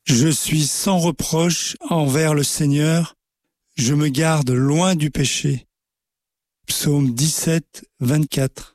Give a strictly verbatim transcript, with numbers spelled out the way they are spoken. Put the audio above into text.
Je suis sans reproche envers le Seigneur, je me garde loin du péché. Psaume dix-sept, vingt-quatre.